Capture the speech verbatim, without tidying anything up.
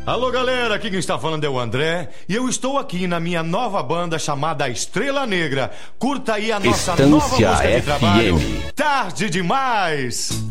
Alô, galera, aqui quem está falando é o André e eu estou aqui na minha nova banda chamada Estrela Negra. Curta aí a nossa Estância nova música de F M. trabalho, Tarde Demais.